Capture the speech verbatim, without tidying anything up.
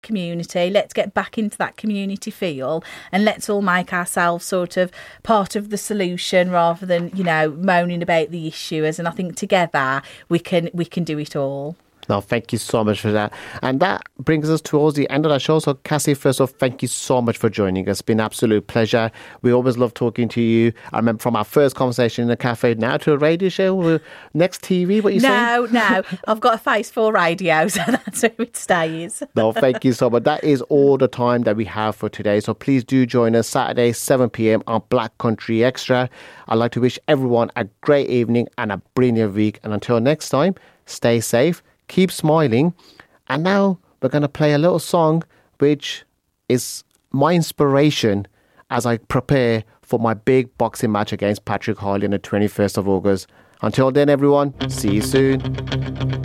community. Let's get back into that community feel, and let's all make ourselves sort of part of the solution rather than, you know, moaning about the issues. And I think together we can we can do it all. No, thank you so much for that. And that brings us towards the end of the show. So, Cassie, first off, thank you so much for joining us. It's been an absolute pleasure. We always love talking to you. I remember from our first conversation in the cafe, now to a radio show, next T V, what you saying? No, no. I've got a face for radio, so that's where it stays. No, thank you so much. That is all the time that we have for today. So please do join us Saturday, seven p.m. on Black Country Extra. I'd like to wish everyone a great evening and a brilliant week. And until next time, stay safe. Keep smiling. And now we're going to play a little song which is my inspiration as I prepare for my big boxing match against Patrick Harley on the twenty-first of August. Until then, everyone, see you soon.